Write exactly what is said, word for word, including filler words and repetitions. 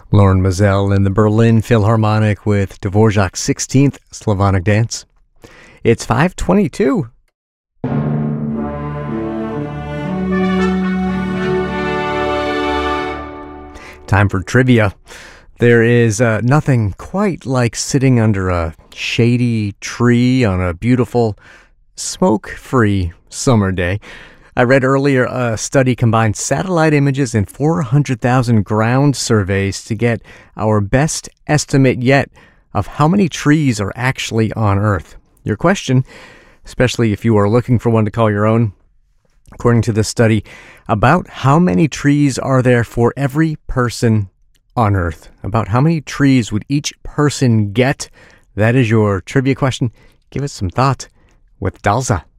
Lauren Mazel in the Berlin Philharmonic with Dvorak's sixteenth Slavonic Dance. It's five twenty-two. Time for trivia. There is uh, nothing quite like sitting under a shady tree on a beautiful, smoke-free summer day. I read earlier a study combined satellite images and four hundred thousand ground surveys to get our best estimate yet of how many trees are actually on Earth. Your question, especially if you are looking for one to call your own, according to this study, about how many trees are there for every person on Earth? About how many trees would each person get? That is your trivia question. Give it some thought with Dalza.